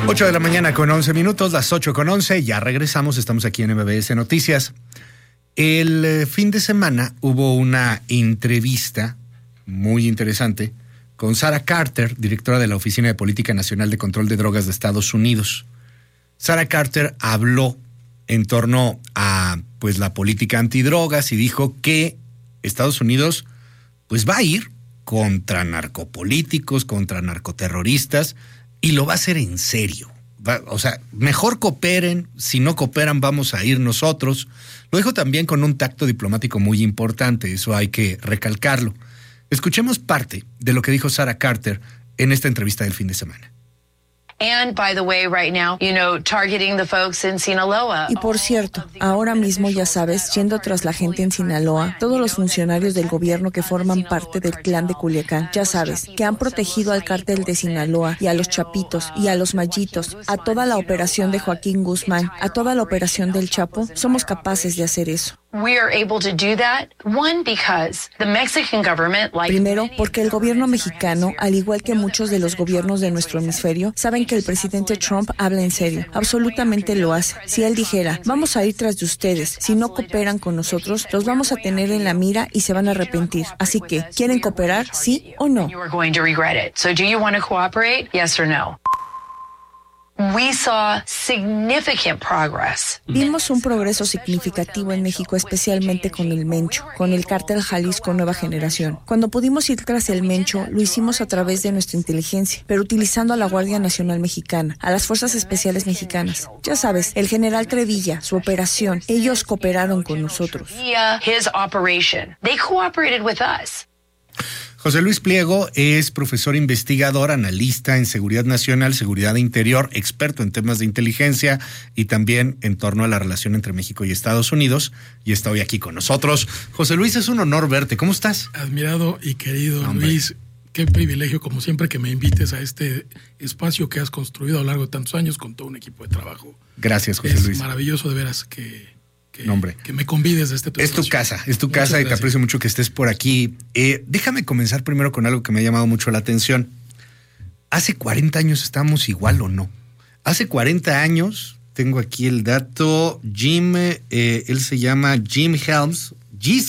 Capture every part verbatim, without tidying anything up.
ocho de la mañana con once minutos, las ocho con once, ya regresamos, estamos aquí en M B S Noticias. El eh, fin de semana hubo una entrevista muy interesante con Sarah Carter, directora de la Oficina de Política Nacional de Control de Drogas de Estados Unidos. Sarah Carter habló en torno a pues la política antidrogas y dijo que Estados Unidos pues va a ir contra narcopolíticos, contra narcoterroristas, y lo va a hacer en serio. Va, o sea, mejor cooperen, si no cooperan vamos a ir nosotros. Lo dijo también con un tacto diplomático muy importante, eso hay que recalcarlo. Escuchemos parte de lo que dijo Sarah Carter en esta entrevista del fin de semana. And by the way, right now, you know, targeting the folks in Sinaloa. Y por cierto, ahora mismo, ya sabes, yendo tras la gente en Sinaloa, todos los funcionarios del gobierno que forman parte del clan de Culiacán, ya sabes, que han protegido al cártel de Sinaloa y a los Chapitos y a los Mayitos, a toda la operación de Joaquín Guzmán, a toda la operación del Chapo, somos capaces de hacer eso. We are able to do that, one, because the Mexican government, like Primero, porque el gobierno mexicano, al igual que muchos de los gobiernos de nuestro hemisferio, saben que el presidente Trump habla en serio, absolutamente lo hace. Si él dijera, vamos a ir tras de ustedes, si no cooperan con nosotros, los vamos a tener en la mira y se van a arrepentir. Así que, ¿quieren cooperar, sí o no? You are going to regret it. So do you want to cooperate? Yes or no? We saw significant progress. Vimos un progreso significativo en México, especialmente con el Mencho, con el cártel Jalisco Nueva Generación. Cuando pudimos ir tras el Mencho, lo hicimos a través de nuestra inteligencia, pero utilizando a la Guardia Nacional Mexicana, a las Fuerzas Especiales Mexicanas. Ya sabes, el general Trevilla, su operación, ellos cooperaron con nosotros. His operation. They cooperated with us. José Luis Pliego es profesor investigador, analista en seguridad nacional, seguridad interior, experto en temas de inteligencia y también en torno a la relación entre México y Estados Unidos, y está hoy aquí con nosotros. José Luis, es un honor verte. ¿Cómo estás? Admirado y querido Hombre. Luis, qué privilegio como siempre que me invites a este espacio que has construido a lo largo de tantos años con todo un equipo de trabajo. Gracias, José es Luis. Maravilloso de veras que... Que, Nombre. que me convides de este tu Es tu espacio. casa, es tu Muchas casa y te gracias. aprecio mucho que estés por aquí. Eh, déjame comenzar primero con algo que me ha llamado mucho la atención. ¿Hace cuarenta años estamos igual o no? Hace cuarenta años, tengo aquí el dato, Jim, eh, él se llama Jim Helms, G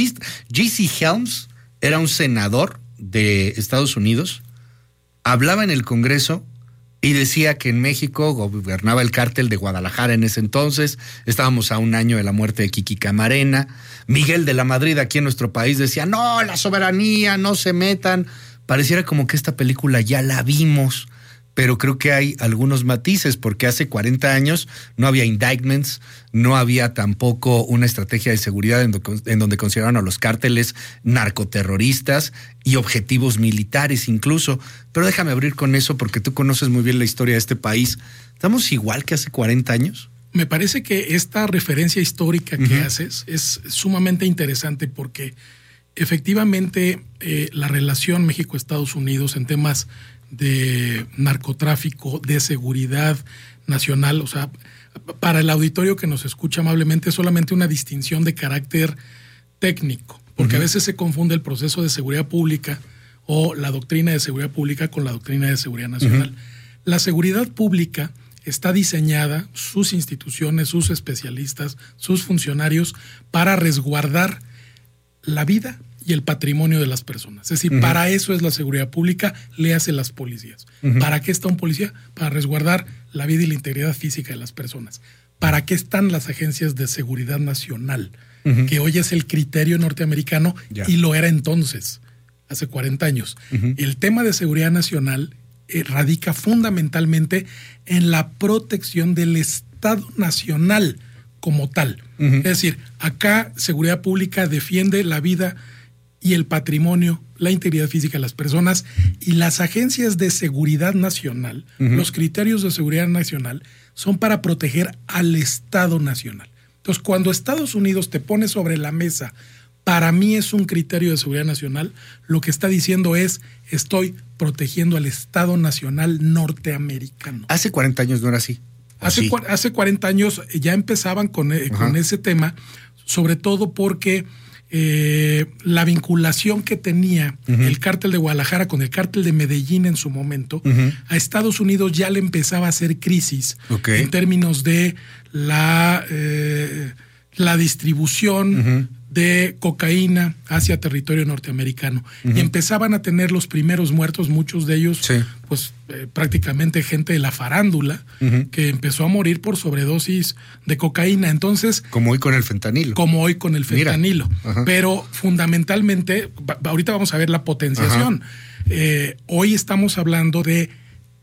C Helms, era un senador de Estados Unidos, hablaba en el Congreso y decía que en México gobernaba el cártel de Guadalajara en ese entonces. Estábamos a un año de la muerte de Kiki Camarena. Miguel de la Madrid aquí en nuestro país decía, no, la soberanía, no se metan. Pareciera como que esta película ya la vimos, pero creo que hay algunos matices, porque hace cuarenta años no había indictments, no había tampoco una estrategia de seguridad en, do, en donde consideraron a los cárteles narcoterroristas y objetivos militares incluso. Pero déjame abrir con eso porque tú conoces muy bien la historia de este país. ¿Estamos igual que hace cuarenta años? Me parece que esta referencia histórica que uh-huh. haces es sumamente interesante porque efectivamente eh, la relación México-Estados Unidos en temas de narcotráfico, de seguridad nacional, o sea, para el auditorio que nos escucha amablemente es solamente una distinción de carácter técnico, porque uh-huh. a veces se confunde el proceso de seguridad pública o la doctrina de seguridad pública con la doctrina de seguridad nacional. Uh-huh. La seguridad pública está diseñada, sus instituciones, sus especialistas, sus funcionarios, para resguardar la vida y el patrimonio de las personas. Es decir, uh-huh. para eso es la seguridad pública, le hace las policías. Uh-huh. ¿Para qué está un policía? Para resguardar la vida y la integridad física de las personas. ¿Para qué están las agencias de seguridad nacional? Uh-huh. Que hoy es el criterio norteamericano yeah. y lo era entonces, hace cuarenta años. Uh-huh. El tema de seguridad nacional eh, radica fundamentalmente en la protección del Estado nacional como tal. Uh-huh. Es decir, acá seguridad pública defiende la vida y el patrimonio, la integridad física de las personas, y las agencias de seguridad nacional, uh-huh. los criterios de seguridad nacional son para proteger al Estado nacional. Entonces, cuando Estados Unidos te pone sobre la mesa, para mí es un criterio de seguridad nacional, lo que está diciendo es, estoy protegiendo al Estado nacional norteamericano. Hace cuarenta años no era así. Hace, sí. hace cuarenta años ya empezaban con, uh-huh. con ese tema, sobre todo porque eh, la vinculación que tenía uh-huh. el cártel de Guadalajara con el cártel de Medellín en su momento, uh-huh. a Estados Unidos ya le empezaba a hacer crisis okay. en términos de la, eh, la distribución uh-huh. de cocaína hacia territorio norteamericano. Uh-huh. Y empezaban a tener los primeros muertos, muchos de ellos, sí. pues eh, prácticamente gente de la farándula, uh-huh. que empezó a morir por sobredosis de cocaína. Entonces, como hoy con el fentanilo. Como hoy con el fentanilo. Uh-huh. Pero fundamentalmente, ahorita vamos a ver la potenciación. Uh-huh. Eh, hoy estamos hablando de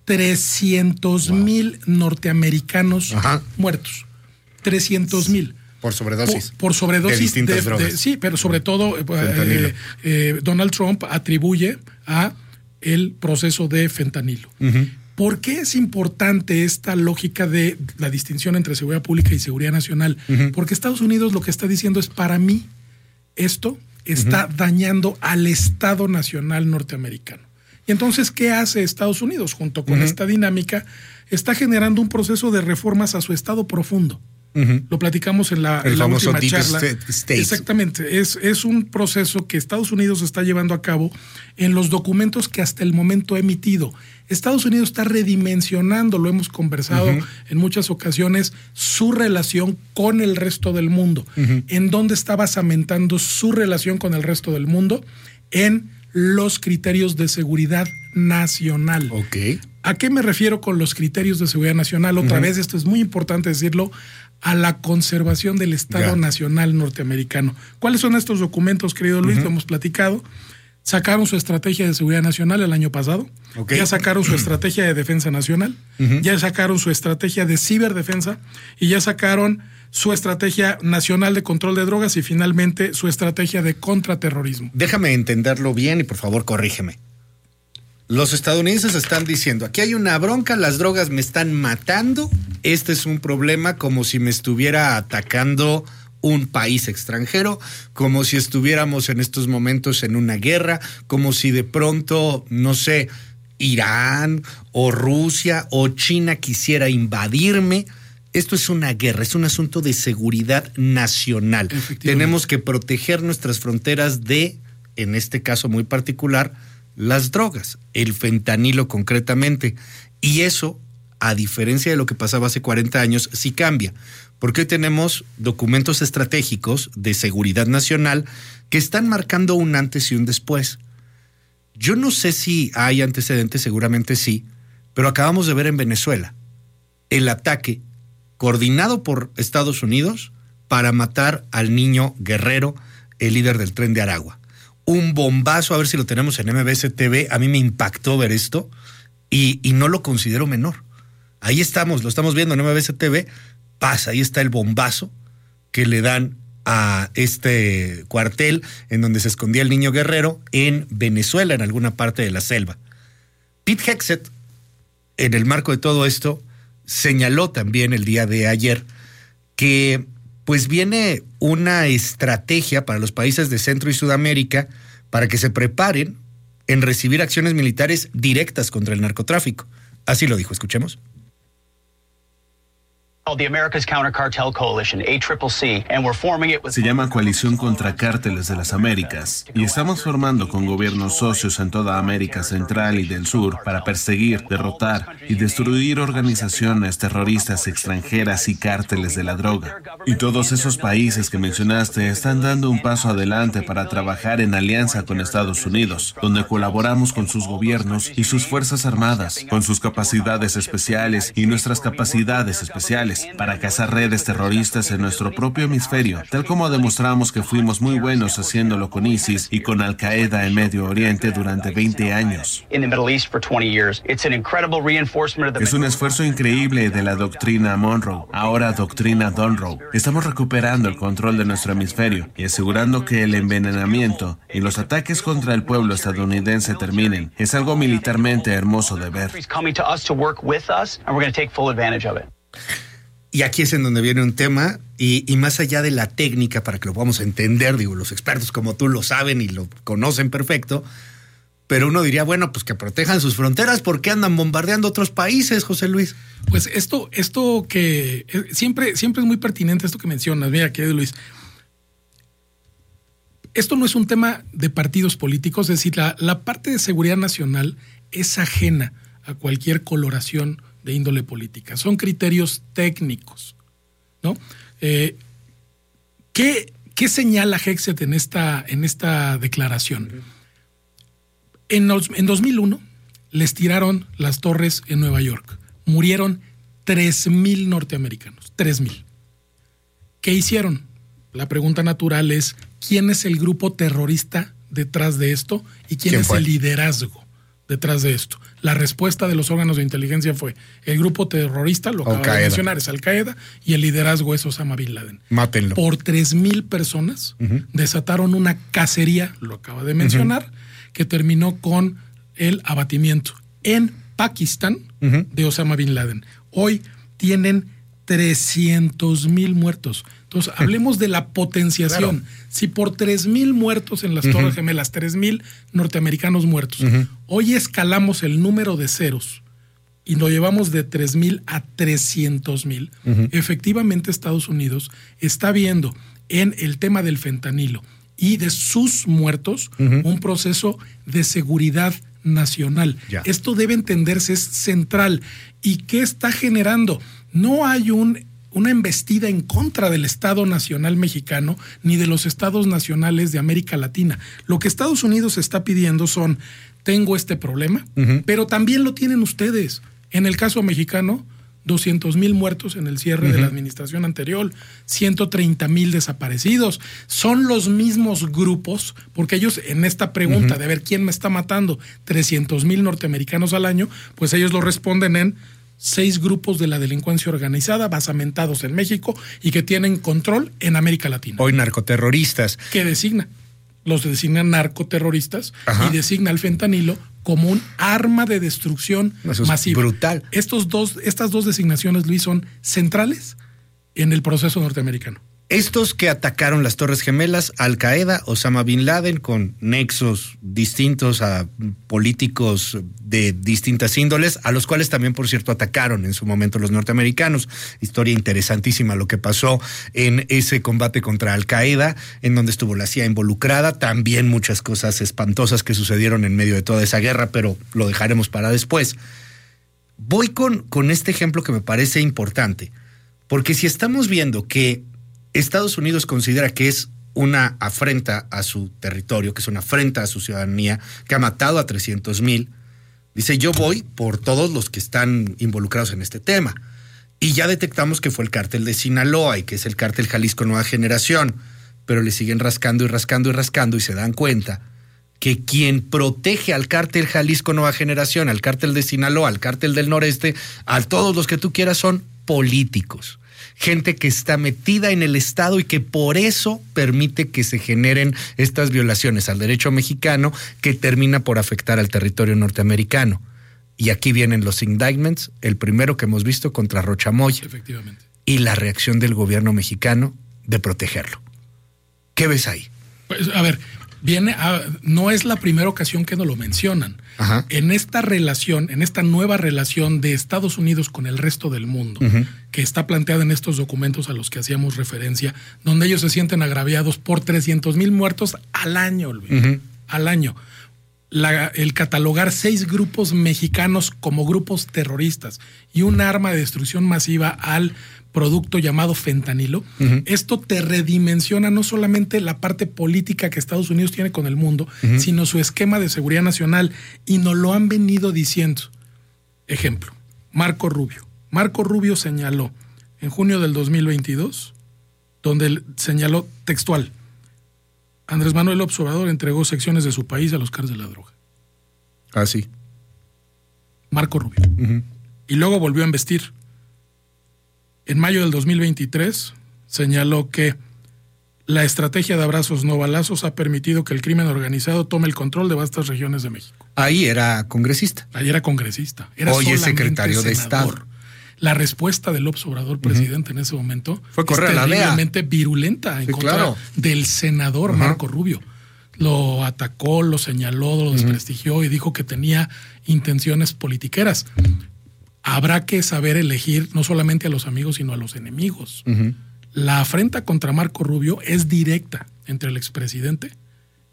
trescientos mil wow. norteamericanos uh-huh. muertos. trescientos mil. Por sobredosis. Por, por sobredosis. De distintas de, drogas. De, sí, pero sobre todo eh, eh, Donald Trump atribuye a el proceso de fentanilo. Uh-huh. ¿Por qué es importante esta lógica de la distinción entre seguridad pública y seguridad nacional? Uh-huh. Porque Estados Unidos lo que está diciendo es, para mí, esto está uh-huh. dañando al Estado Nacional norteamericano. Y entonces, ¿qué hace Estados Unidos? Junto con uh-huh. esta dinámica, está generando un proceso de reformas a su Estado profundo. Uh-huh. Lo platicamos en la, en la última charla. States. Exactamente. Es, es un proceso que Estados Unidos está llevando a cabo en los documentos que hasta el momento ha emitido. Estados Unidos está redimensionando, lo hemos conversado uh-huh. en muchas ocasiones, su relación con el resto del mundo. Uh-huh. ¿En dónde está basamentando su relación con el resto del mundo? En los criterios de seguridad nacional. Okay. ¿A qué me refiero con los criterios de seguridad nacional? Otra uh-huh. vez, esto es muy importante decirlo, a la conservación del Estado yeah. Nacional norteamericano. ¿Cuáles son estos documentos, querido Luis? Uh-huh. Lo hemos platicado. Sacaron su estrategia de seguridad nacional el año pasado. Okay. Ya sacaron su estrategia de defensa nacional. Uh-huh. Ya sacaron su estrategia de ciberdefensa. Y ya sacaron su estrategia nacional de control de drogas y finalmente su estrategia de contraterrorismo. Déjame entenderlo bien y por favor corrígeme. Los estadounidenses están diciendo, aquí hay una bronca, las drogas me están matando, este es un problema como si me estuviera atacando un país extranjero, como si estuviéramos en estos momentos en una guerra, como si de pronto, no sé, Irán o Rusia o China quisiera invadirme. Esto es una guerra, es un asunto de seguridad nacional. Tenemos que proteger nuestras fronteras de, en este caso muy particular, las drogas, el fentanilo concretamente. Y eso, a diferencia de lo que pasaba hace cuarenta años, sí cambia. Porque hoy tenemos documentos estratégicos de seguridad nacional que están marcando un antes y un después. Yo no sé si hay antecedentes, seguramente sí, pero acabamos de ver en Venezuela el ataque coordinado por Estados Unidos para matar al niño Guerrero, el líder del Tren de Aragua. Un bombazo, a ver si lo tenemos en M B S T V. A mí me impactó ver esto y, y no lo considero menor. Ahí estamos, lo estamos viendo en M B S T V. Pasa, ahí está el bombazo que le dan a este cuartel en donde se escondía el niño Guerrero en Venezuela, en alguna parte de la selva. Pete Hegseth, en el marco de todo esto, señaló también el día de ayer que pues viene una estrategia para los países de Centro y Sudamérica para que se preparen en recibir acciones militares directas contra el narcotráfico. Así lo dijo, escuchemos. Se llama Coalición contra Cárteles de las Américas y estamos formando con gobiernos socios en toda América Central y del Sur para perseguir, derrotar y destruir organizaciones terroristas extranjeras y cárteles de la droga. Y todos esos países que mencionaste están dando un paso adelante para trabajar en alianza con Estados Unidos, donde colaboramos con sus gobiernos y sus fuerzas armadas, con sus capacidades especiales y nuestras capacidades especiales, para cazar redes terroristas en nuestro propio hemisferio, tal como demostramos que fuimos muy buenos haciéndolo con ISIS y con Al-Qaeda en Medio Oriente durante veinte años. Es un esfuerzo increíble de la doctrina Monroe, ahora doctrina Donroe. Estamos recuperando el control de nuestro hemisferio y asegurando que el envenenamiento y los ataques contra el pueblo estadounidense terminen. Es algo militarmente hermoso de ver. Y aquí es en donde viene un tema, y, y más allá de la técnica, para que lo podamos entender, digo, los expertos como tú lo saben y lo conocen perfecto, pero uno diría, bueno, pues que protejan sus fronteras, ¿por qué andan bombardeando otros países, José Luis? Pues esto, esto que siempre, siempre es muy pertinente esto que mencionas, mira, querido Luis. esto no es un tema de partidos políticos, es decir, la, la parte de seguridad nacional es ajena a cualquier coloración de índole política. Son criterios técnicos, ¿no? Eh, ¿qué, ¿Qué señala Hexet en esta, en esta declaración? En, los, en dos mil uno les tiraron las torres en Nueva York. Murieron tres mil norteamericanos. tres mil. ¿Qué hicieron? La pregunta natural es, ¿quién es el grupo terrorista detrás de esto? ¿Y quién, ¿Quién es fue? el liderazgo detrás de esto? La respuesta de los órganos de inteligencia fue, el grupo terrorista, lo acabo de mencionar, es Al-Qaeda, y el liderazgo es Osama Bin Laden. Mátenlo. Por tres mil personas uh-huh. desataron una cacería, lo acaba de mencionar, uh-huh. que terminó con el abatimiento en Pakistán uh-huh. de Osama Bin Laden. Hoy tienen trescientos mil muertos. Entonces, hablemos de la potenciación. Claro. Si por tres mil muertos en las uh-huh. Torres Gemelas, tres mil norteamericanos muertos, uh-huh. hoy escalamos el número de ceros y lo llevamos de tres mil a trescientos mil, uh-huh. efectivamente Estados Unidos está viendo en el tema del fentanilo y de sus muertos uh-huh. un proceso de seguridad nacional. Ya. Esto debe entenderse, es central. ¿Y qué está generando? No hay un, una embestida en contra del Estado Nacional mexicano ni de los estados nacionales de América Latina. Lo que Estados Unidos está pidiendo son, tengo este problema, uh-huh. pero también lo tienen ustedes. En el caso mexicano, doscientos mil muertos en el cierre uh-huh. de la administración anterior, ciento treinta mil desaparecidos. Son los mismos grupos, porque ellos en esta pregunta uh-huh. de ver quién me está matando, trescientos mil norteamericanos al año, pues ellos lo responden en seis grupos de la delincuencia organizada basamentados en México y que tienen control en América Latina. Hoy narcoterroristas. ¿Qué designa? Los designan narcoterroristas Ajá. y designa el fentanilo como un arma de destrucción Eso es masiva. Brutal. Estos dos, estas dos designaciones, Luis, son centrales en el proceso norteamericano. Estos que atacaron las Torres Gemelas, Al-Qaeda, Osama Bin Laden, con nexos distintos a políticos de distintas índoles, a los cuales también, por cierto, atacaron en su momento los norteamericanos. Historia interesantísima lo que pasó en ese combate contra Al-Qaeda, en donde estuvo la C I A involucrada. También muchas cosas espantosas que sucedieron en medio de toda esa guerra, pero lo dejaremos para después. Voy con, con este ejemplo que me parece importante, porque si estamos viendo que Estados Unidos considera que es una afrenta a su territorio, que es una afrenta a su ciudadanía, que ha matado a trescientos mil, dice, yo voy por todos los que están involucrados en este tema. Y ya detectamos que fue el cártel de Sinaloa y que es el cártel Jalisco Nueva Generación, pero le siguen rascando y rascando y rascando y se dan cuenta que quien protege al cártel Jalisco Nueva Generación, al cártel de Sinaloa, al cártel del Noreste, a todos los que tú quieras, son políticos. Gente que está metida en el Estado y que por eso permite que se generen estas violaciones al derecho mexicano que termina por afectar al territorio norteamericano. Y aquí vienen los indictments, el primero que hemos visto contra Rocha Moya. Efectivamente. Y la reacción del gobierno mexicano de protegerlo. ¿Qué ves ahí? Pues, a ver, viene a, no es la primera ocasión que nos lo mencionan. Ajá. En esta relación, en esta nueva relación de Estados Unidos con el resto del mundo, uh-huh. que está planteada en estos documentos a los que hacíamos referencia, donde ellos se sienten agraviados por trescientos mil muertos al año, uh-huh. al año. La, el catalogar seis grupos mexicanos como grupos terroristas y un arma de destrucción masiva al producto llamado fentanilo, uh-huh. esto te redimensiona no solamente la parte política que Estados Unidos tiene con el mundo, uh-huh. sino su esquema de seguridad nacional, y nos lo han venido diciendo. Ejemplo, Marco Rubio. Marco Rubio señaló en junio del dos mil veintidós, donde él señaló textual, Andrés Manuel López Obrador entregó secciones de su país a los cárteles de la droga. Ah, sí. Marco Rubio. Uh-huh. Y luego volvió a embestir. En mayo del dos mil veintitrés señaló que la estrategia de abrazos no balazos ha permitido que el crimen organizado tome el control de vastas regiones de México. Ahí era congresista. Ahí era congresista. Era Hoy es secretario de Estado. La respuesta del López Obrador, presidente, uh-huh. en ese momento fue correr a la D E A. Terriblemente virulenta en sí, contra claro. del senador uh-huh. Marco Rubio. Lo atacó, lo señaló, lo desprestigió uh-huh. y dijo que tenía intenciones politiqueras. Habrá que saber elegir no solamente a los amigos, sino a los enemigos. Uh-huh. La afrenta contra Marco Rubio es directa entre el expresidente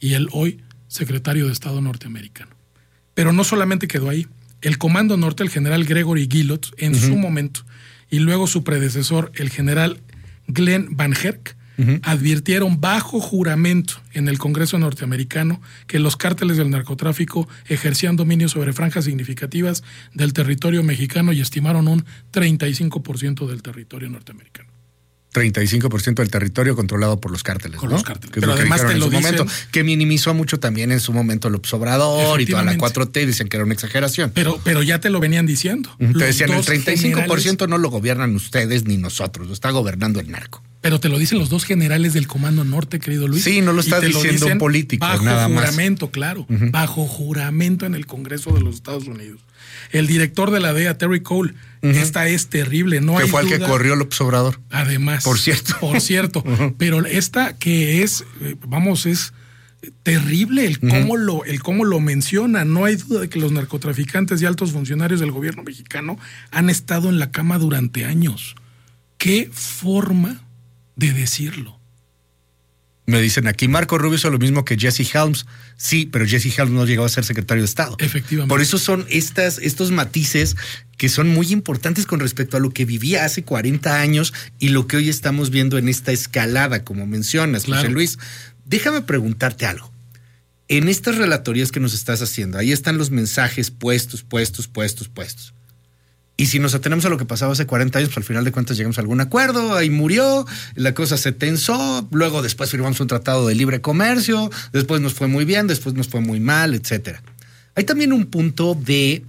y el hoy secretario de Estado norteamericano. Pero no solamente quedó ahí. El Comando Norte, el general Gregory Guillots, en uh-huh. su momento, y luego su predecesor, el general Glenn Van Herk, uh-huh. advirtieron bajo juramento en el Congreso norteamericano que los cárteles del narcotráfico ejercían dominio sobre franjas significativas del territorio mexicano y estimaron un treinta y cinco por ciento del territorio norteamericano. treinta y cinco por ciento del territorio controlado por los cárteles, Con ¿no? los cárteles. Que Pero además te lo dicen... momento, que minimizó mucho también en su momento López Obrador y toda la cuatro T, dicen que era una exageración. Pero, pero ya te lo venían diciendo. Te decían, el treinta y cinco por ciento no lo gobiernan ustedes ni nosotros, lo está gobernando el narco. Pero te lo dicen los dos generales del Comando Norte, querido Luis. Sí, no lo está diciendo un político, bajo nada más. Bajo juramento, claro. Uh-huh. Bajo juramento en el Congreso de los Estados Unidos. El director de la D E A, Terry Cole, uh-huh. esta es terrible, no que hay fue duda. el que corrió López Obrador. Además. Por cierto. Por cierto. Uh-huh. Pero esta que es, vamos, es terrible el cómo, uh-huh. lo, el cómo lo menciona. No hay duda de que los narcotraficantes y altos funcionarios del gobierno mexicano han estado en la cama durante años. ¿Qué forma de decirlo? Me dicen aquí, Marco Rubio hizo lo mismo que Jesse Helms. Sí, pero Jesse Helms no llegó a ser secretario de Estado. Efectivamente. Por eso son estas, estos matices que son muy importantes con respecto a lo que vivía hace cuarenta años y lo que hoy estamos viendo en esta escalada, como mencionas, claro. José Luis. Déjame preguntarte algo. En estas relatorías que nos estás haciendo, ahí están los mensajes puestos, puestos, puestos, puestos. Y si nos atenemos a lo que pasaba hace cuarenta años, pues al final de cuentas llegamos a algún acuerdo, ahí murió, la cosa se tensó, luego después firmamos un tratado de libre comercio, después nos fue muy bien, después nos fue muy mal, etcétera. Hay también un punto de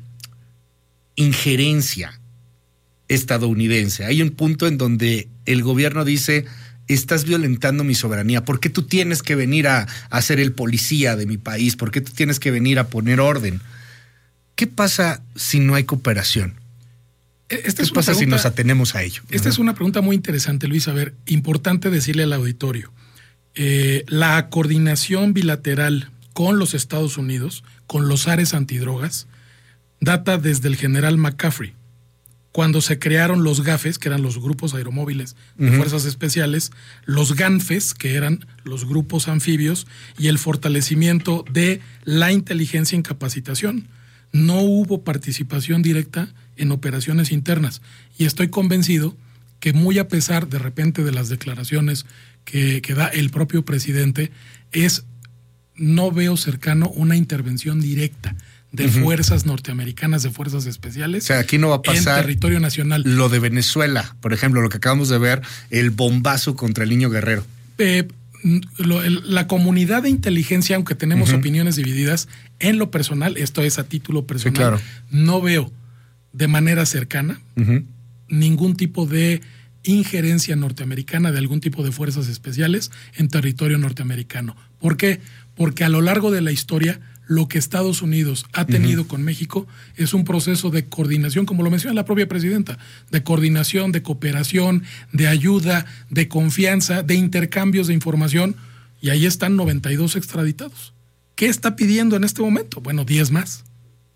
injerencia estadounidense. Hay un punto en donde el gobierno dice, estás violentando mi soberanía. ¿Por qué tú tienes que venir a, a ser el policía de mi país? ¿Por qué tú tienes que venir a poner orden? ¿Qué pasa si no hay cooperación? Esta ¿Qué pasa pregunta, si nos atenemos a ello? Esta uh-huh. es una pregunta muy interesante, Luis. A ver, importante decirle al auditorio. Eh, la coordinación bilateral con los Estados Unidos, con los ares antidrogas, data desde el general McCaffrey. Cuando se crearon los GAFES, que eran los grupos aeromóviles de uh-huh. fuerzas especiales, los GANFES, que eran los grupos anfibios, y el fortalecimiento de la inteligencia en capacitación. No hubo participación directa en operaciones internas. Y estoy convencido que muy a pesar de repente de las declaraciones que, que da el propio presidente, es no veo cercano una intervención directa de uh-huh. fuerzas norteamericanas, de fuerzas especiales. O sea, aquí no va a pasar en territorio nacional. Lo de Venezuela, por ejemplo, lo que acabamos de ver, el bombazo contra el niño Guerrero. Eh, Lo, el, la comunidad de inteligencia, aunque tenemos uh-huh. opiniones divididas, en lo personal, esto es a título personal, sí, claro. no veo de manera cercana uh-huh. ningún tipo de injerencia norteamericana de algún tipo de fuerzas especiales en territorio norteamericano. ¿Por qué? Porque a lo largo de la historia, lo que Estados Unidos ha tenido uh-huh. con México es un proceso de coordinación, como lo menciona la propia presidenta, de coordinación, de cooperación, de ayuda, de confianza, de intercambios de información, y ahí están noventa y dos extraditados. ¿Qué está pidiendo en este momento? Bueno, diez más.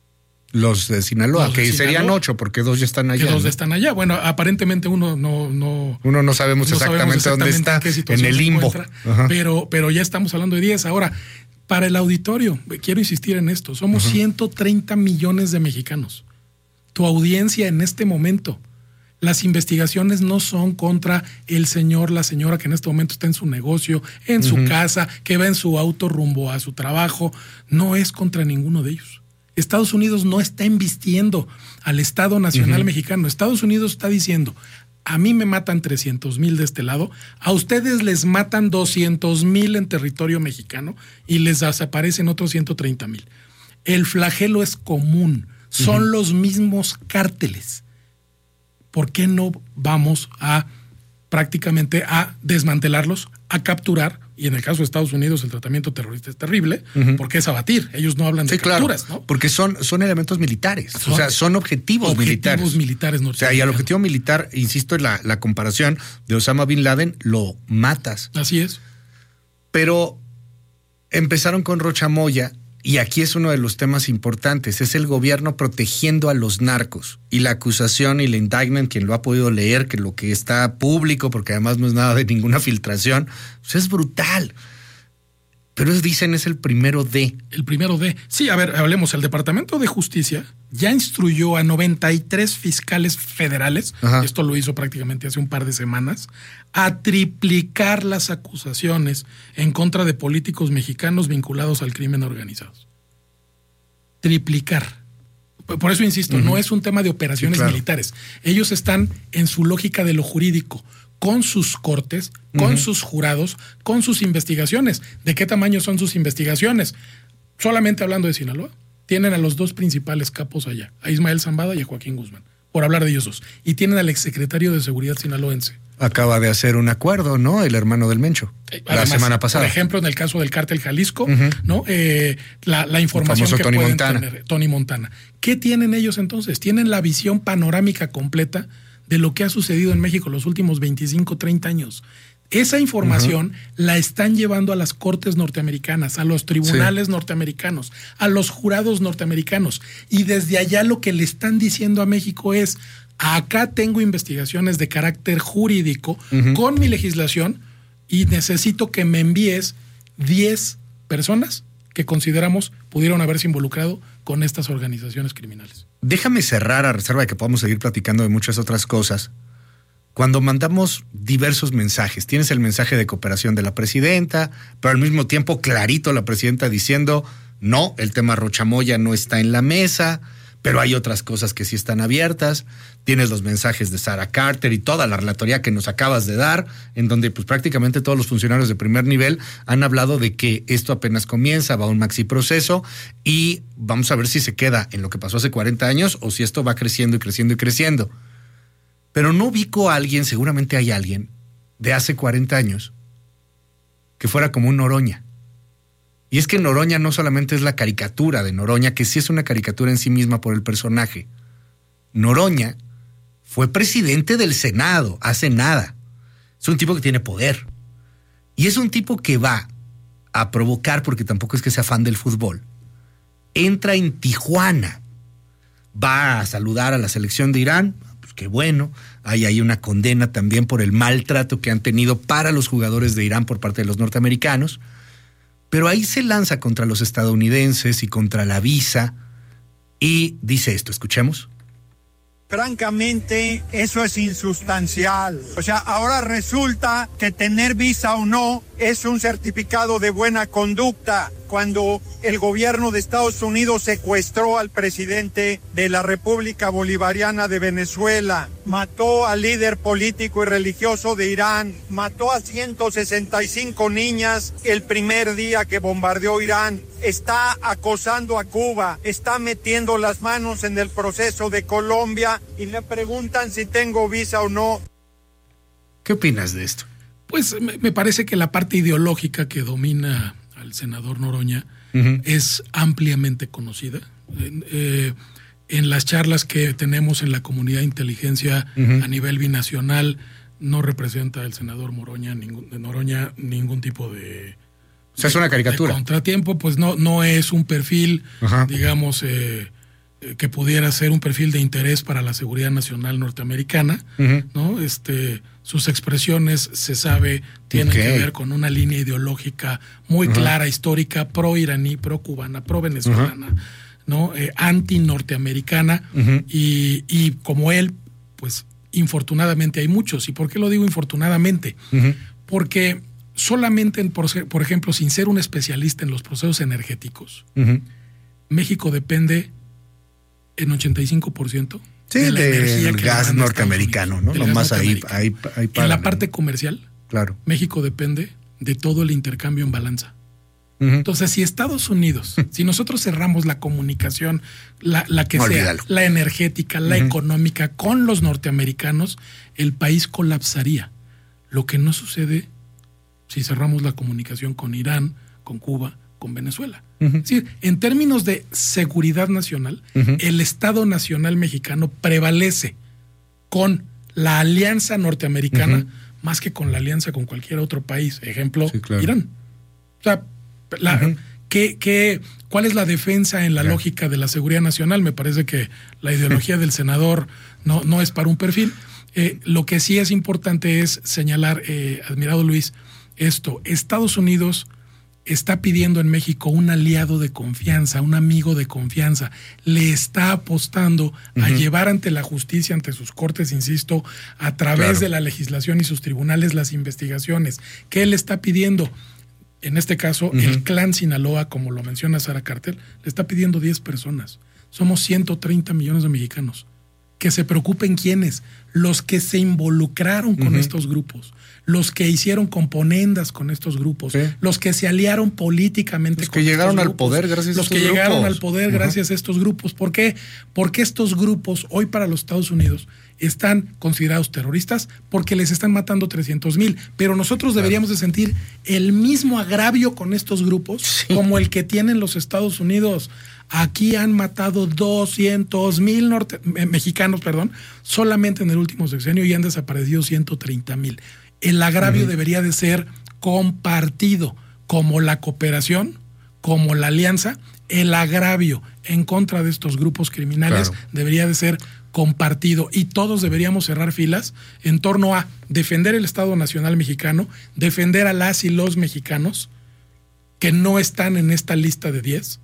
Los de Sinaloa, Los de que Sinaloa, serían ocho, porque dos ya están allá. Que dos ¿no? están allá. Bueno, aparentemente uno no... no uno no sabemos, no exactamente, sabemos exactamente dónde está, en el limbo. Pero, pero ya estamos hablando de diez. Ahora, para el auditorio, quiero insistir en esto, somos uh-huh. ciento treinta millones de mexicanos. Tu audiencia en este momento. Las investigaciones no son contra el señor, la señora que en este momento está en su negocio, en uh-huh. su casa, que va en su auto rumbo a su trabajo. No es contra ninguno de ellos. Estados Unidos no está embistiendo al Estado Nacional uh-huh. mexicano. Estados Unidos está diciendo, a mí me matan trescientos mil de este lado, a ustedes les matan doscientos mil en territorio mexicano y les desaparecen otros ciento treinta mil. El flagelo es común, son uh-huh. los mismos cárteles. ¿Por qué no vamos a prácticamente a desmantelarlos, a capturar? Y en el caso de Estados Unidos el tratamiento terrorista es terrible, uh-huh. porque es abatir. Ellos no hablan de sí, capturas, claro, ¿no? Porque son, son elementos militares, son, o sea, son objetivos, objetivos militares. militares o sea, y al objetivo militar, insisto en la, la comparación de Osama Bin Laden, lo matas. Así es. Pero empezaron con Rocha Moya, y aquí es uno de los temas importantes, es el gobierno protegiendo a los narcos. Y la acusación y el indictment, quien lo ha podido leer, que lo que está público, porque además no es nada de ninguna filtración, pues es brutal. Pero dicen es el primero de. El primero de. Sí, a ver, hablemos. El Departamento de Justicia ya instruyó a noventa y tres fiscales federales, Ajá. esto lo hizo prácticamente hace un par de semanas, a triplicar las acusaciones en contra de políticos mexicanos vinculados al crimen organizado. Triplicar. Por eso insisto, uh-huh. no es un tema de operaciones sí, claro. militares. Ellos están en su lógica de lo jurídico, con sus cortes, con uh-huh. sus jurados, con sus investigaciones. ¿De qué tamaño son sus investigaciones? Solamente hablando de Sinaloa, tienen a los dos principales capos allá, a Ismael Zambada y a Joaquín Guzmán, por hablar de ellos dos. Y tienen al exsecretario de Seguridad sinaloense. Acaba de hacer un acuerdo, ¿no? El hermano del Mencho. Además, la semana pasada. Por ejemplo, en el caso del cártel Jalisco, uh-huh. ¿no? Eh, la, la información que Tony pueden Montana. tener. Tony Montana. ¿Qué tienen ellos entonces? Tienen la visión panorámica completa de lo que ha sucedido en México los últimos veinticinco, treinta años. Esa información uh-huh. la están llevando a las cortes norteamericanas, a los tribunales sí. norteamericanos, a los jurados norteamericanos. Y desde allá lo que le están diciendo a México es: acá tengo investigaciones de carácter jurídico uh-huh. con mi legislación y necesito que me envíes diez personas que consideramos pudieron haberse involucrado con estas organizaciones criminales. Déjame cerrar, a reserva de que podamos seguir platicando de muchas otras cosas. Cuando mandamos diversos mensajes, tienes el mensaje de cooperación de la presidenta, pero al mismo tiempo clarito la presidenta diciendo, no, el tema Rochamoya no está en la mesa, pero hay otras cosas que sí están abiertas. Tienes los mensajes de Sara Carter y toda la relatoría que nos acabas de dar, en donde pues prácticamente todos los funcionarios de primer nivel han hablado de que esto apenas comienza, va a un maxi proceso y vamos a ver si se queda en lo que pasó hace cuarenta años o si esto va creciendo y creciendo y creciendo. Pero no ubico a alguien, seguramente hay alguien, de hace cuarenta años que fuera como un Noroña. Y es que Noroña no solamente es la caricatura de Noroña, que sí es una caricatura en sí misma por el personaje. Noroña fue presidente del Senado hace nada. Es un tipo que tiene poder. Y es un tipo que va a provocar, porque tampoco es que sea fan del fútbol. Entra en Tijuana. Va a saludar a la selección de Irán. Pues qué bueno. Hay ahí una condena también por el maltrato que han tenido para los jugadores de Irán por parte de los norteamericanos. Pero ahí se lanza contra los estadounidenses y contra la visa y dice esto, escuchemos. Francamente, eso es insustancial. O sea, ahora resulta que tener visa o no es un certificado de buena conducta. Cuando el gobierno de Estados Unidos secuestró al presidente de la República Bolivariana de Venezuela, mató al líder político y religioso de Irán, mató a ciento sesenta y cinco niñas el primer día que bombardeó Irán, está acosando a Cuba, está metiendo las manos en el proceso de Colombia y me preguntan si tengo visa o no. ¿Qué opinas de esto? Pues me parece que la parte ideológica que domina al senador Noroña uh-huh. es ampliamente conocida. Eh, eh, en las charlas que tenemos en la comunidad de inteligencia uh-huh. a nivel binacional, no representa el senador Noroña ningún, Noroña ningún tipo de... O sea, es una caricatura. De contratiempo, pues no, no es un perfil, uh-huh. digamos, eh, que pudiera ser un perfil de interés para la seguridad nacional norteamericana, uh-huh. ¿no? Este, sus expresiones, se sabe, tienen okay. que ver con una línea ideológica muy uh-huh. clara, histórica, pro-iraní, pro-cubana, pro-venezolana, uh-huh. ¿no? Eh, anti-norteamericana, uh-huh. y, y como él, pues, infortunadamente hay muchos. ¿Y por qué lo digo infortunadamente? Uh-huh. Porque solamente, en, por, por ejemplo, sin ser un especialista en los procesos energéticos, uh-huh. México depende en ochenta y cinco por ciento sí, de la de energía que gas norteamericano, ¿no? Nomás ahí, ahí, ahí para, en la parte comercial, claro. México depende de todo el intercambio en balanza. Uh-huh. Entonces, si Estados Unidos, si nosotros cerramos la comunicación, la, la que Olvídalo. sea, la energética, la uh-huh. económica, con los norteamericanos, el país colapsaría. Lo que no sucede si cerramos la comunicación con Irán, con Cuba, con Venezuela. Uh-huh. Es decir, en términos de seguridad nacional, uh-huh. el Estado Nacional Mexicano prevalece con la alianza norteamericana uh-huh. más que con la alianza con cualquier otro país. Ejemplo, sí, claro. Irán. O sea, la, uh-huh. ¿qué, qué, ¿cuál es la defensa en la claro. lógica de la seguridad nacional? Me parece que la ideología del senador no, no es para un perfil. Eh, lo que sí es importante es señalar, eh, admirado Luis, esto. Estados Unidos está pidiendo en México un aliado de confianza, un amigo de confianza, le está apostando uh-huh. a llevar ante la justicia, ante sus cortes, insisto, a través claro. de la legislación y sus tribunales las investigaciones. ¿Qué le está pidiendo? En este caso, uh-huh. el clan Sinaloa, como lo menciona Sara Cartel, le está pidiendo diez personas. Somos ciento treinta millones de mexicanos. Que se preocupen quiénes, los que se involucraron con uh-huh. estos grupos, los que hicieron componendas con estos grupos, sí. los que se aliaron políticamente los con que llegaron estos al grupos, poder gracias los a estos que grupos. llegaron al poder uh-huh. gracias a estos grupos. ¿Por qué? Porque estos grupos hoy para los Estados Unidos están considerados terroristas porque les están matando trescientos mil, pero nosotros deberíamos claro. de sentir el mismo agravio con estos grupos sí. como el que tienen los Estados Unidos. Aquí han matado doscientos mil norte- mexicanos, perdón, solamente en el último sexenio y han desaparecido ciento treinta mil. El agravio uh-huh. debería de ser compartido, como la cooperación, como la alianza. El agravio en contra de estos grupos criminales claro. debería de ser compartido y todos deberíamos cerrar filas en torno a defender el Estado Nacional mexicano, defender a las y los mexicanos que no están en esta lista de diez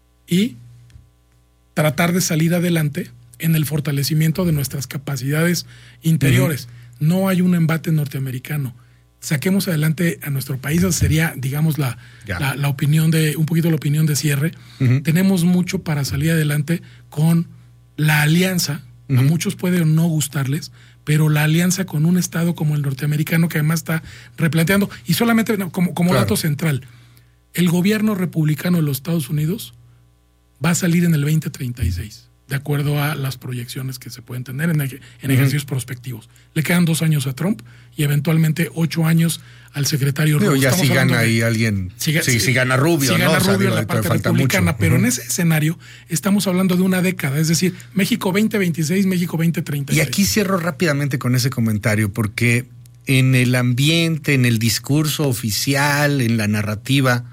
y tratar de salir adelante en el fortalecimiento de nuestras capacidades interiores. Uh-huh. No hay un embate norteamericano. Saquemos adelante a nuestro país, esa sería, digamos, la, la, la opinión de, un poquito la opinión de cierre. Uh-huh. Tenemos mucho para salir adelante con la alianza. Uh-huh. A muchos puede no gustarles, pero la alianza con un Estado como el norteamericano que además está replanteando, y solamente como, como claro. dato central, el gobierno republicano de los Estados Unidos va a salir en el veinte treinta y seis, de acuerdo a las proyecciones que se pueden tener en, en uh-huh. ejercicios prospectivos. Le quedan dos años a Trump y eventualmente ocho años al secretario Rubio. Ya si gana de, ahí alguien, si, si, si gana Rubio, si ¿no? gana O sea, Rubio digo, en la parte falta republicana, mucho. Pero uh-huh. en ese escenario estamos hablando de una década, es decir, México veinte veintiséis, México veinte treinta y seis. Y aquí cierro rápidamente con ese comentario, porque en el ambiente, en el discurso oficial, en la narrativa,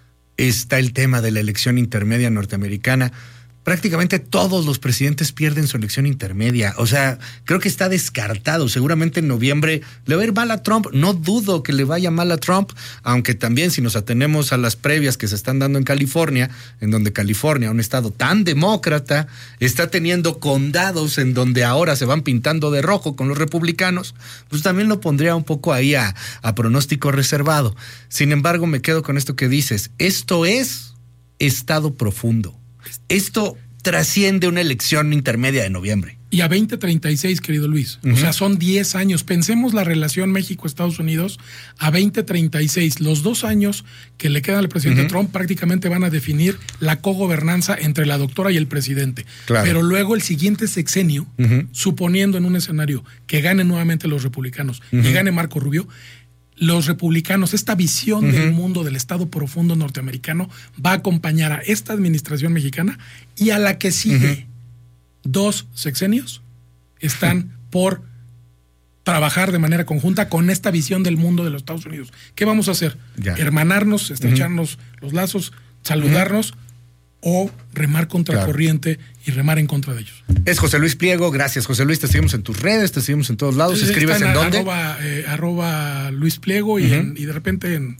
está el tema de la elección intermedia norteamericana. Prácticamente todos los presidentes pierden su elección intermedia. O sea, creo que está descartado. Seguramente en noviembre le va a ir mal a Trump. No dudo que le vaya mal a Trump, aunque también si nos atenemos a las previas que se están dando en California, en donde California, un estado tan demócrata, está teniendo condados en donde ahora se van pintando de rojo con los republicanos, pues también lo pondría un poco ahí a, a pronóstico reservado. Sin embargo, me quedo con esto que dices. Esto es estado profundo. Esto trasciende una elección intermedia de noviembre. Y a veinte treinta y seis, querido Luis. Uh-huh. O sea, son diez años. Pensemos la relación México-Estados Unidos a veinte treinta y seis. Los dos años que le quedan al presidente uh-huh. Trump prácticamente van a definir la cogobernanza entre la doctora y el presidente. Claro. Pero luego el siguiente sexenio, uh-huh. suponiendo en un escenario que ganen nuevamente los republicanos uh-huh. y gane Marco Rubio, los republicanos, esta visión uh-huh. del mundo del Estado profundo norteamericano va a acompañar a esta administración mexicana y a la que sigue. Uh-huh. Dos sexenios están uh-huh. por trabajar de manera conjunta con esta visión del mundo de los Estados Unidos. ¿Qué vamos a hacer? Ya. Hermanarnos, estrecharnos uh-huh. los lazos, saludarnos uh-huh. o remar contra claro. corriente y remar en contra de ellos. Es José Luis Pliego. Gracias, José Luis. Te seguimos en tus redes, te seguimos en todos lados. Entonces, ¿escribes en, en dónde? Arroba, eh, arroba Luis Pliego y, uh-huh. en, y de repente en,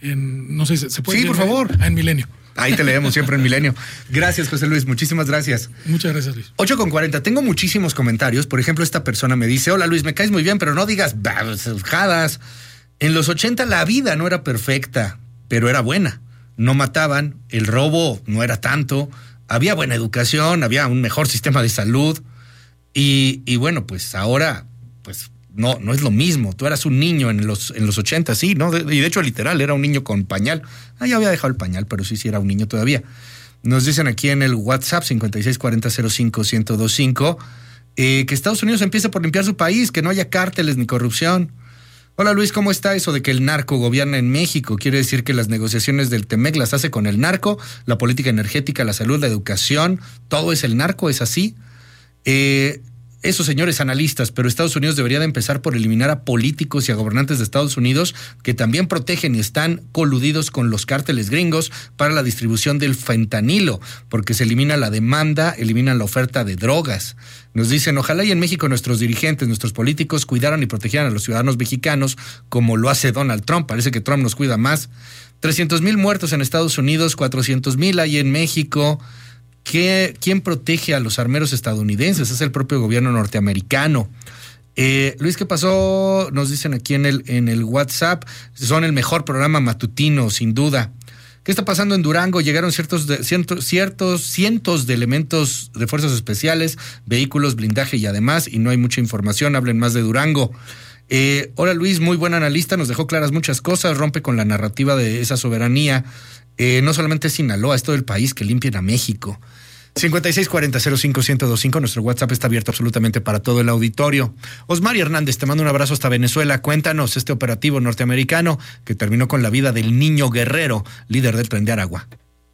en no sé, ¿se puede Sí, decir? por favor. Ah, en Milenio. Ahí te leemos siempre en Milenio. Gracias, José Luis. Muchísimas gracias. Muchas gracias, Luis. ocho con cuarenta. Tengo muchísimos comentarios. Por ejemplo, esta persona me dice: hola, Luis, me caes muy bien, pero no digas babosadas. En los ochenta la vida no era perfecta, pero era buena. No mataban, el robo no era tanto, había buena educación, había un mejor sistema de salud. Y, y bueno, pues ahora, pues no, no es lo mismo. Tú eras un niño en los, en los ochenta, sí, ¿no? De, y de hecho, literal, era un niño con pañal. Ah, ya había dejado el pañal, pero sí, sí era un niño todavía. Nos dicen aquí en el WhatsApp cincuenta y seis cuarenta cero cinco ciento veinticinco eh, que Estados Unidos empiece por limpiar su país, que no haya cárteles ni corrupción. Hola, Luis, ¿cómo está eso de que el narco gobierna en México? ¿Quiere decir que las negociaciones del Temec las hace con el narco? La política energética, la salud, la educación, ¿todo es el narco? ¿Es así? Eh, esos señores analistas, pero Estados Unidos debería de empezar por eliminar a políticos y a gobernantes de Estados Unidos que también protegen y están coludidos con los cárteles gringos para la distribución del fentanilo, porque se elimina la demanda, eliminan la oferta de drogas. Nos dicen, ojalá y en México nuestros dirigentes, nuestros políticos cuidaran y protegieran a los ciudadanos mexicanos como lo hace Donald Trump. Parece que Trump nos cuida más. trescientos mil muertos en Estados Unidos, cuatrocientos mil hay en México. ¿Qué, ¿Quién protege a los armeros estadounidenses? Es el propio gobierno norteamericano. Eh, Luis, ¿qué pasó? Nos dicen aquí en el, en el WhatsApp. Son el mejor programa matutino, sin duda. ¿Qué está pasando en Durango? Llegaron ciertos, de, cientos, ciertos cientos de elementos de fuerzas especiales, vehículos, blindaje y además, y no hay mucha información. Hablen más de Durango. Eh, hola Luis, muy buen analista, nos dejó claras muchas cosas, rompe con la narrativa de esa soberanía. Eh, no solamente es Sinaloa, es todo el país, que limpien a México. cincuenta y seis cuarenta cero cinco uno cero dos cinco, nuestro WhatsApp está abierto absolutamente para todo el auditorio. Osmar Hernández, te mando un abrazo hasta Venezuela. Cuéntanos este operativo norteamericano que terminó con la vida del niño Guerrero, líder del Tren de Aragua.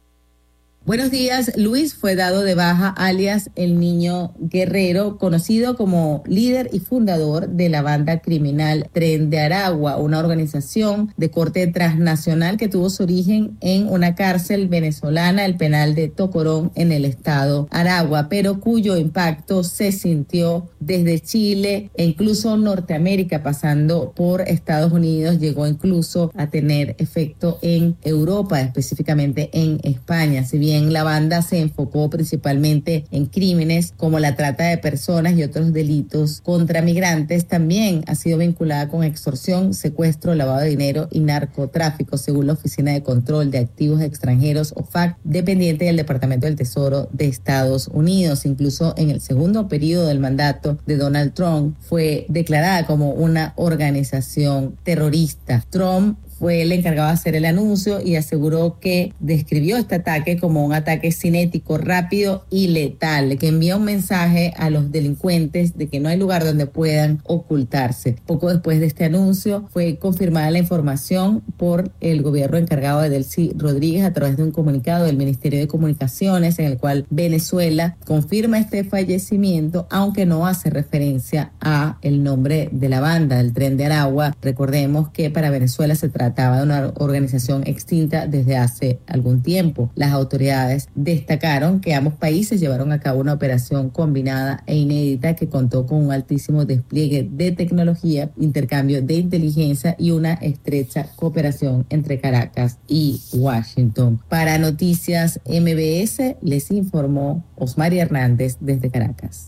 Buenos días. Luis fue dado de baja alias el Niño Guerrero, conocido como líder y fundador de la banda criminal Tren de Aragua, una organización de corte transnacional que tuvo su origen en una cárcel venezolana, el penal de Tocorón, en el estado Aragua, pero cuyo impacto se sintió desde Chile e incluso Norteamérica, pasando por Estados Unidos, llegó incluso a tener efecto en Europa, específicamente en España. Si bien la banda se enfocó principalmente en crímenes como la trata de personas y otros delitos contra migrantes, también ha sido vinculada con extorsión, secuestro, lavado de dinero y narcotráfico, según la Oficina de Control de Activos Extranjeros, O F A C, dependiente del Departamento del Tesoro de Estados Unidos. Incluso en el segundo periodo del mandato de Donald Trump fue declarada como una organización terrorista. Trump fue el encargado de hacer el anuncio y aseguró que describió este ataque como un ataque cinético, rápido y letal, que envía un mensaje a los delincuentes de que no hay lugar donde puedan ocultarse. Poco después de este anuncio fue confirmada la información por el gobierno encargado de Delcy Rodríguez a través de un comunicado del Ministerio de Comunicaciones, en el cual Venezuela confirma este fallecimiento, aunque no hace referencia a el nombre de la banda del Tren de Aragua. Recordemos que para Venezuela se trata trataba de una organización extinta desde hace algún tiempo. Las autoridades destacaron que ambos países llevaron a cabo una operación combinada e inédita que contó con un altísimo despliegue de tecnología, intercambio de inteligencia y una estrecha cooperación entre Caracas y Washington. Para Noticias M B S les informó Osmar Hernández desde Caracas.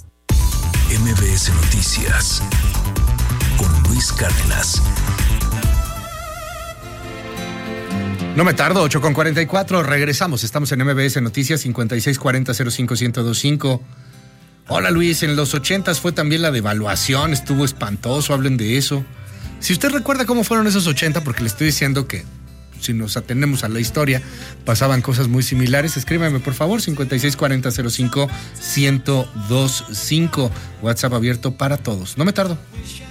M B S Noticias con Luis Cárdenas. No me tardo, ocho con cuarenta y cuatro, regresamos, estamos en M B S Noticias cincuenta y seis cuarenta cero cinco uno cero dos cinco. Hola Luis, en los ochentas fue también la devaluación, estuvo espantoso, hablen de eso. Si usted recuerda cómo fueron esos ochenta, porque le estoy diciendo que si nos atenemos a la historia, pasaban cosas muy similares, escríbame por favor, cincuenta y seis cuarenta cero cinco uno cero dos cinco, WhatsApp abierto para todos. No me tardo.